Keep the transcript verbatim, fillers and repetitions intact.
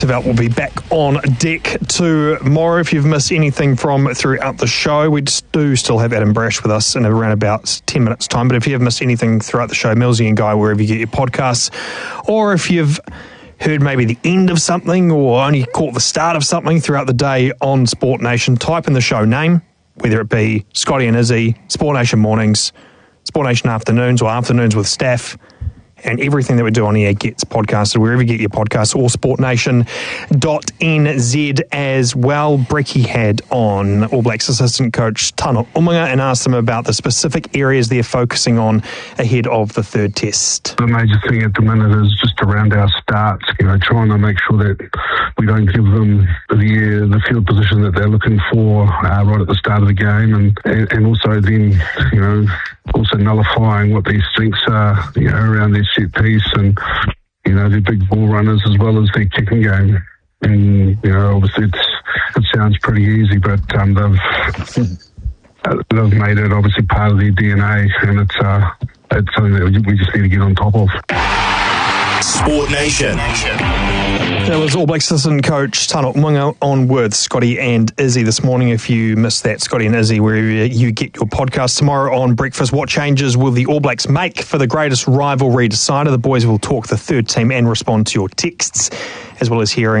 Develop will be back on deck tomorrow. If you've missed anything from throughout the show, we do still have Adam Brash with us in around about ten minutes' time. But if you have missed anything throughout the show, Millsy and Guy, wherever you get your podcasts, or if you've heard maybe the end of something or only caught the start of something throughout the day on Sport Nation, type in the show name, whether it be Scotty and Izzy, Sport Nation Mornings, Sport Nation Afternoons, or Afternoons with Staff, and everything that we do on air gets podcasted wherever you get your podcasts, or sport nation dot n z as well. Brecky had on All Blacks assistant coach Tano Umaga and asked them about the specific areas they're focusing on ahead of the third test. The major thing at the minute is just around our starts, you know, trying to make sure that we don't give them the the field position that they're looking for uh, right at the start of the game, and, and, and also then, you know, also nullifying what their strengths are, you know, around their set piece and, you know, their big ball runners as well as their kicking game. And, you know, obviously it's, it sounds pretty easy, but um, they've they've made it obviously part of their D N A, and it's uh, it's something that we just need to get on top of. Sport Nation. That was All Blacks assistant coach Tano Umaga on with Scotty and Izzy this morning. If you missed that, Scotty and Izzy, wherever you get your podcast tomorrow on Breakfast, what changes will the All Blacks make for the greatest rivalry decider? The boys will talk the third team and respond to your texts, as well as hearing